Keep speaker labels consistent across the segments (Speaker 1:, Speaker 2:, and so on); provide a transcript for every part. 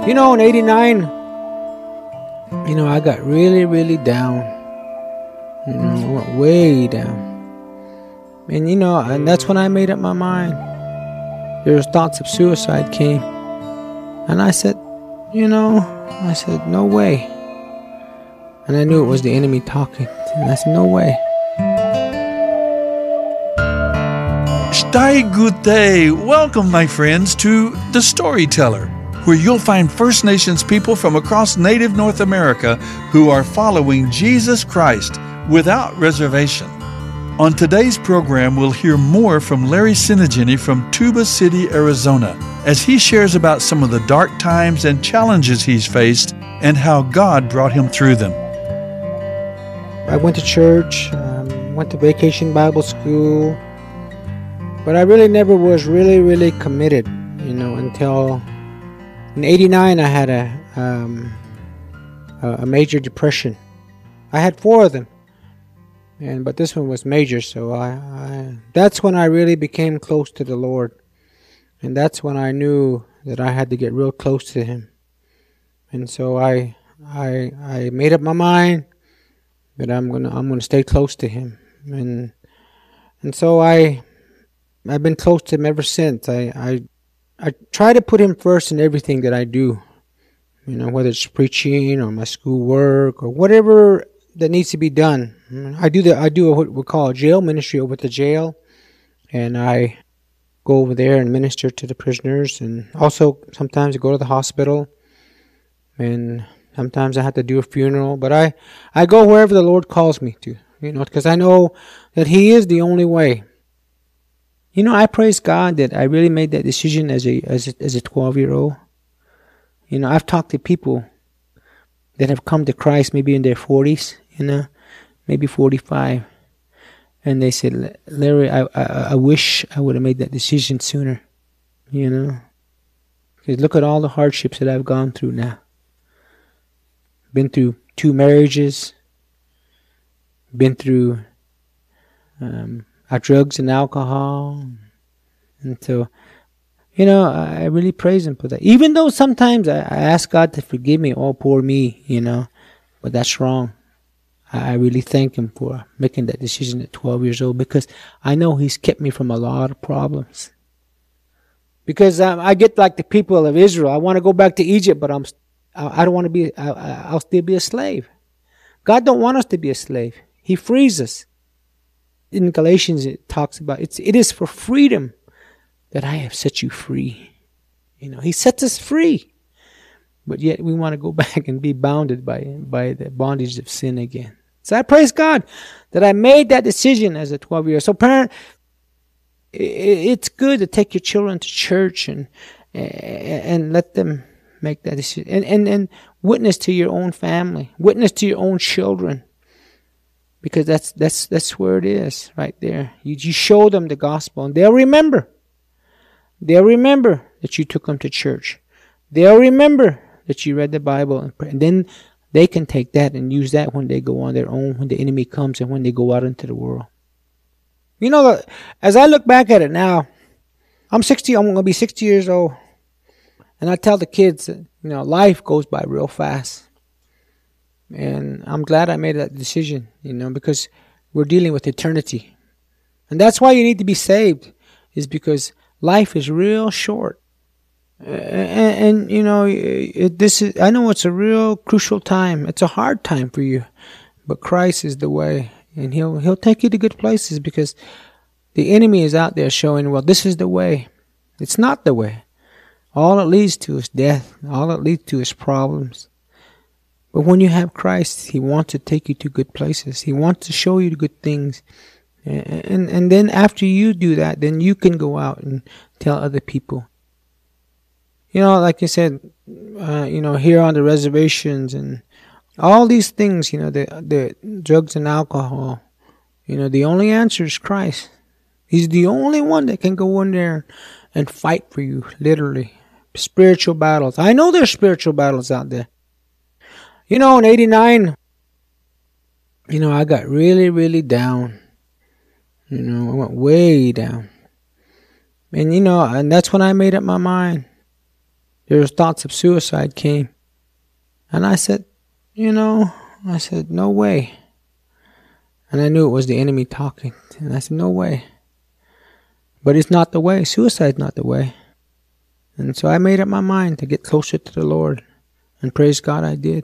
Speaker 1: In 89, I got really, really down. I went way down. And that's when I made up my mind. There's thoughts of suicide came. And I said, no way. And I knew it was the enemy talking. And I said, no way.
Speaker 2: Stai Gute. Welcome, my friends, to The Storyteller, where you'll find First Nations people from across native North America who are following Jesus Christ without reservation. On today's program, we'll hear more from Larry Sinigini from Tuba City, Arizona, as he shares about some of the dark times and challenges he's faced and how God brought him through them.
Speaker 1: I went to church, went to vacation Bible school, but I really never was really committed, until in 89 I had a major depression. I had 4 of them. But this one was major, so that's when I really became close to the Lord. And that's when I knew that I had to get real close to Him. And so I made up my mind that I'm gonna stay close to Him. And so I've been close to Him ever since. I try to put Him first in everything that I do. Whether it's preaching or my schoolwork or whatever that needs to be done. I do what we call a jail ministry over at the jail, and I go over there and minister to the prisoners, and also sometimes I go to the hospital, and sometimes I have to do a funeral, but I go wherever the Lord calls me to, because I know that He is the only way. I praise God that I really made that decision as a 12-year-old. I've talked to people that have come to Christ maybe in their 40s, maybe 45. And they said, Larry, I wish I would have made that decision sooner, Because look at all the hardships that I've gone through now. Been through 2 marriages. Been through drugs and alcohol. And so, I really praise Him for that. Even though sometimes I ask God to forgive me, oh, poor me, but that's wrong. I really thank Him for making that decision at 12 years old, because I know He's kept me from a lot of problems. Because I get like the people of Israel. I want to go back to Egypt, but I don't want to be. I'll still be a slave. God don't want us to be a slave. He frees us. In Galatians, it talks about it is for freedom that I have set you free. He sets us free. But yet we want to go back and be bounded by the bondage of sin again. So I praise God that I made that decision as a 12-year-old. So parent, it's good to take your children to church and let them make that decision. And witness to your own family. Witness to your own children. Because that's where it is, right there. You show them the gospel and they'll remember. They'll remember that you took them to church. They'll remember that you read the Bible, and then they can take that and use that when they go on their own, when the enemy comes and when they go out into the world. As I look back at it now, I'm going to be 60 years old, and I tell the kids that, life goes by real fast. And I'm glad I made that decision, because we're dealing with eternity. And that's why you need to be saved, is because life is real short. And this is, I know it's a real crucial time. It's a hard time for you, but Christ is the way, and He'll take you to good places, because the enemy is out there showing, well, this is the way. It's not the way. All it leads to is death. All it leads to is problems. But when you have Christ, He wants to take you to good places. He wants to show you good things. And then after you do that, then you can go out and tell other people. Like you said, here on the reservations and all these things, the drugs and alcohol, the only answer is Christ. He's the only one that can go in there and fight for you, literally. Spiritual battles. I know there's spiritual battles out there. In 89, I got really down. I went way down. And that's when I made up my mind. There's thoughts of suicide came. And I said, no way. And I knew it was the enemy talking. And I said, no way. But it's not the way. Suicide's not the way. And so I made up my mind to get closer to the Lord. And praise God I did.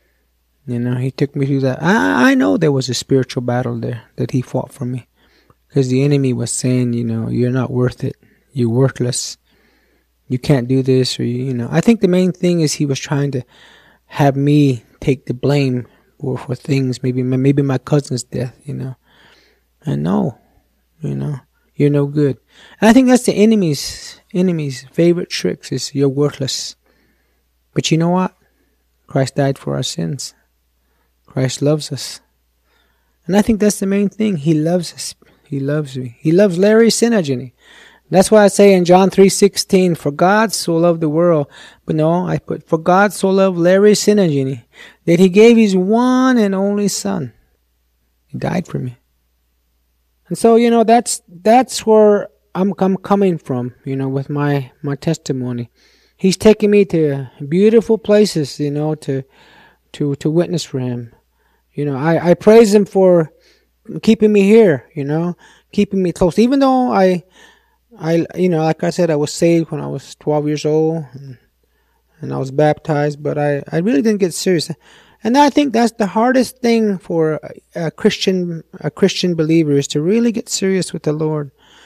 Speaker 1: He took me through that. I know there was a spiritual battle there that he fought for me. Because the enemy was saying, you're not worth it. You're worthless. You can't do this. Or, I think the main thing is he was trying to have me take the blame for things. Maybe my cousin's death, And no, you're no good. And I think that's the enemy's favorite tricks is you're worthless. But you know what? Christ died for our sins. Christ loves us. And I think that's the main thing. He loves us. He loves me. He loves Larry Synergy. That's why I say in John 3:16, for God so loved the world. But no, I put, for God so loved Larry Synergy that he gave his one and only son. He died for me. And so, that's where I'm coming from, with my testimony. He's taking me to beautiful places, to witness for him. I praise him for keeping me here, keeping me close. Even though I like I said, I was saved when I was 12 years old and I was baptized, but I really didn't get serious. And I think that's the hardest thing for a Christian believer is to really get serious with the Lord.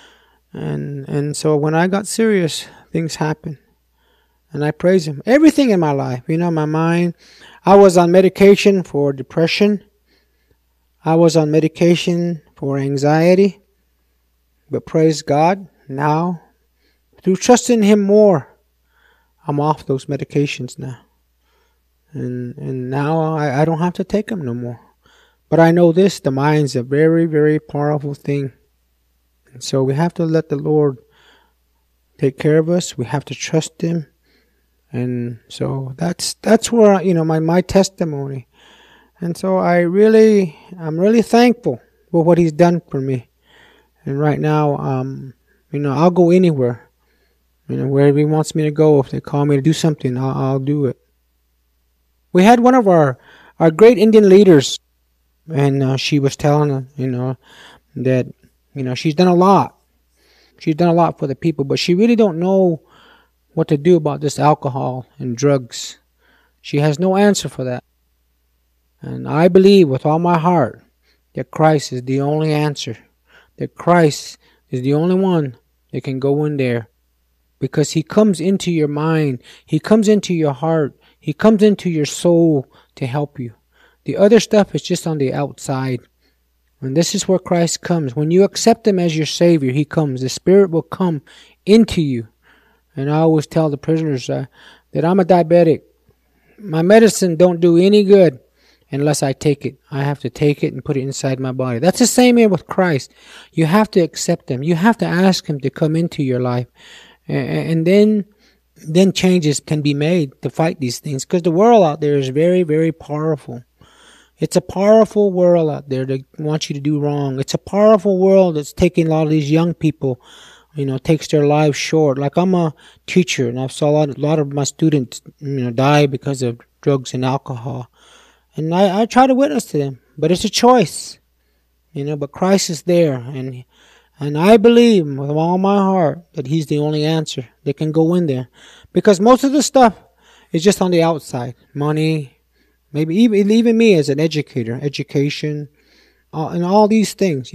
Speaker 1: And so when I got serious, things happened. And I praise him. Everything in my life, my mind. I was on medication for depression. I was on medication for anxiety. But praise God, now, through trusting him more, I'm off those medications now. And now I don't have to take them no more. But I know this, the mind's a very, very powerful thing. And so we have to let the Lord take care of us. We have to trust him. And so that's where, my testimony. And so I'm really thankful for what he's done for me. And right now, I'll go anywhere. Wherever he wants me to go. If they call me to do something, I'll do it. We had one of our great Indian leaders, and she was telling, that, she's done a lot. She's done a lot for the people, but she really don't know what to do about this alcohol and drugs. She has no answer for that. And I believe with all my heart that Christ is the only answer. That Christ is the only one that can go in there. Because he comes into your mind. He comes into your heart. He comes into your soul to help you. The other stuff is just on the outside. And this is where Christ comes. When you accept him as your Savior, he comes. The Spirit will come into you. And I always tell the prisoners that I'm a diabetic. My medicine don't do any good unless I take it. I have to take it and put it inside my body. That's the same way with Christ. You have to accept him. You have to ask him to come into your life. And then changes can be made to fight these things. Because the world out there is very, very powerful. It's a powerful world out there that wants you to do wrong. It's a powerful world that's taking a lot of these young people, takes their lives short. Like I'm a teacher and I've saw a lot of my students, die because of drugs and alcohol. And I try to witness to them, but it's a choice, but Christ is there. And I believe with all my heart that he's the only answer that can go in there. Because most of the stuff is just on the outside. Money, maybe even me as an education, and all these things,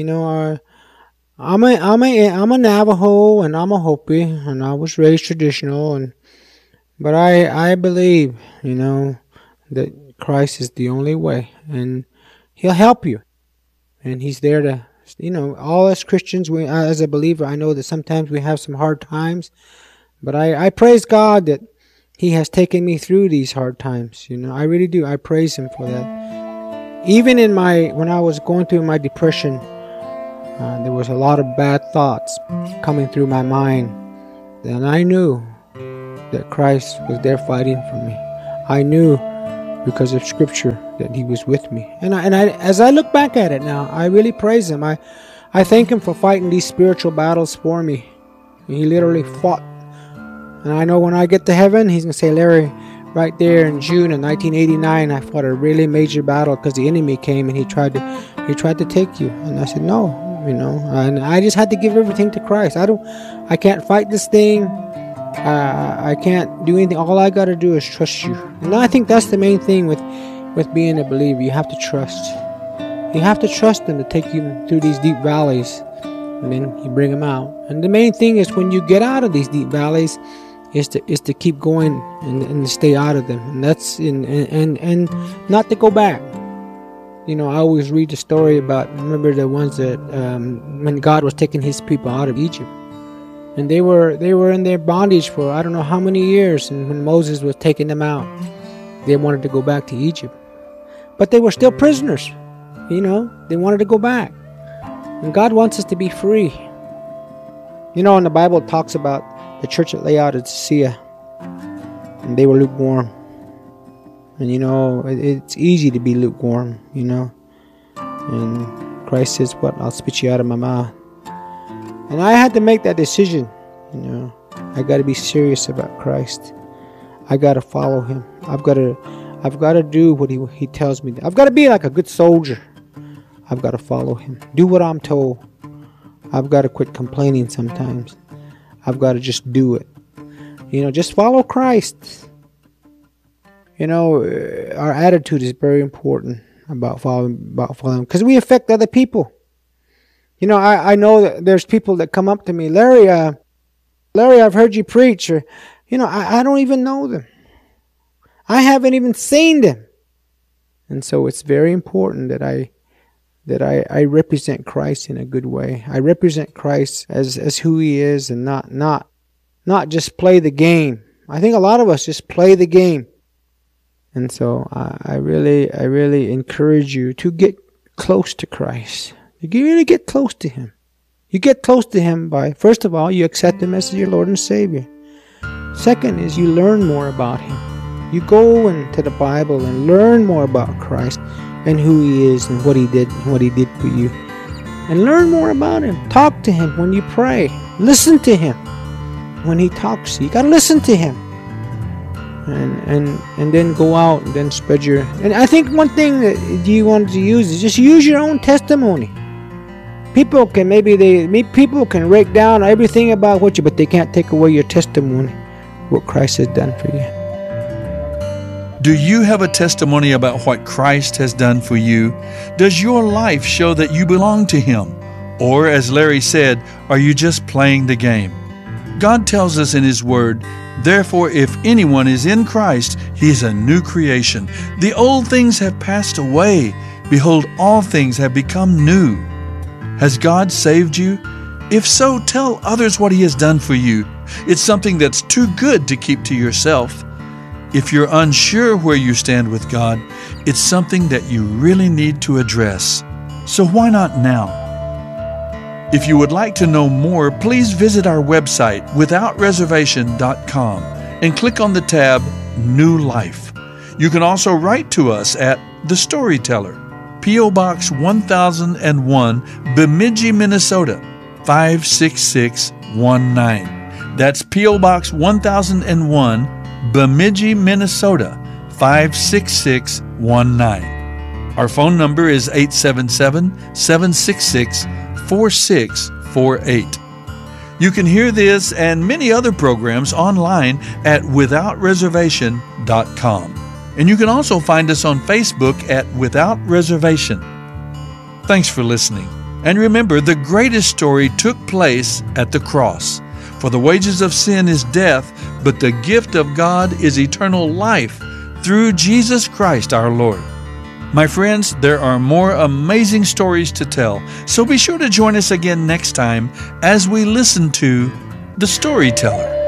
Speaker 1: I'm a Navajo and I'm a Hopi and I was raised traditional but I believe, that Christ is the only way and he'll help you. And he's there to, all us Christians, as a believer, I know that sometimes we have some hard times, but I praise God that he has taken me through these hard times. I really do. I praise him for that. Even when I was going through my depression, there was a lot of bad thoughts coming through my mind. And I knew that Christ was there fighting for me. I knew because of Scripture that he was with me. And I, as I look back at it now, I really praise him. I thank him for fighting these spiritual battles for me. He literally fought And I know when I get to heaven, he's going to say, Larry, right there in June of 1989, I fought a really major battle because the enemy came and he tried to take you. And I said, no, and I just had to give everything to Christ. I can't fight this thing. I can't do anything. All I got to do is trust you. And I think that's the main thing with being a believer. You have to trust. You have to trust him to take you through these deep valleys, and then you bring them out. And the main thing is when you get out of these deep valleys, is to keep going and stay out of them, and that's and not to go back. I always read the story about, remember the ones that when God was taking his people out of Egypt, and they were in their bondage for I don't know how many years, and when Moses was taking them out, they wanted to go back to Egypt, but they were still prisoners. They wanted to go back, and God wants us to be free. In the Bible it talks about the church at Laodicea, and they were lukewarm. And it's easy to be lukewarm, and Christ says, what, I'll spit you out of my mouth. And I had to make that decision. I got to be serious about Christ. I got to follow him. I've got to do what he tells me. I've got to be like a good soldier. I've got to follow him, do what I'm told. I've got to quit complaining sometimes. I've got to just do it. Just follow Christ. Our attitude is very important about following, because we affect other people. I know that there's people that come up to me, Larry, I've heard you preach, or, I don't even know them. I haven't even seen them. And so it's very important that I represent Christ in a good way. I represent Christ as who he is, and not just play the game. I think a lot of us just play the game. And so I really encourage you to get close to Christ. You really get close to him. You get close to him by, first of all, you accept him as your Lord and Savior. Second is you learn more about him. You go into the Bible and learn more about Christ and who he is and what he did for you. And learn more about him. Talk to him when you pray. Listen to him when he talks to you. You got to listen to him. And then go out and then spread your... And I think one thing that you want to use is just use your own testimony. People can break down everything about what you, but they can't take away your testimony, what Christ has done for you.
Speaker 2: Do you have a testimony about what Christ has done for you? Does your life show that you belong to him? Or, as Larry said, are you just playing the game? God tells us in his word, therefore, if anyone is in Christ, he is a new creation. The old things have passed away. Behold, all things have become new. Has God saved you? If so, tell others what he has done for you. It's something that's too good to keep to yourself. If you're unsure where you stand with God, it's something that you really need to address. So why not now? If you would like to know more, please visit our website, withoutreservation.com, and click on the tab New Life. You can also write to us at The Storyteller, P.O. Box 1001, Bemidji, Minnesota, 56619. That's P.O. Box 1001, Bemidji, Minnesota, 56619. Our phone number is 877-766-4648. You can hear this and many other programs online at withoutreservation.com. And you can also find us on Facebook at Without Reservation. Thanks for listening. And remember, the greatest story took place at the cross. For the wages of sin is death, but the gift of God is eternal life through Jesus Christ our Lord. My friends, there are more amazing stories to tell, so be sure to join us again next time as we listen to The Storyteller.